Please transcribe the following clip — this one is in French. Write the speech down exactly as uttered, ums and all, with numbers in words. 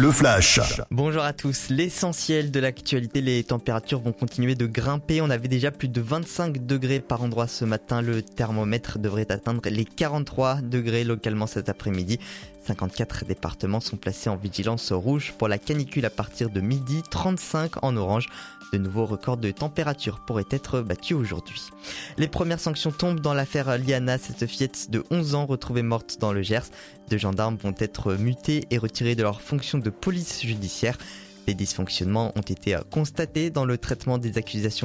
le flash. Bonjour à tous, l'essentiel de l'actualité, les températures vont continuer de grimper. On avait déjà plus de vingt-cinq degrés par endroit ce matin. Le thermomètre devrait atteindre les quarante-trois degrés localement cet après-midi. cinquante-quatre départements sont placés en vigilance rouge pour la canicule à partir de midi, trente-cinq en orange. De nouveaux records de température pourraient être battus aujourd'hui. Les premières sanctions tombent dans l'affaire Liana, cette fillette de onze ans retrouvée morte dans le Gers. Deux gendarmes vont être mutés et retirés de leur fonction de police judiciaire. Des dysfonctionnements ont été constatés dans le traitement des accusations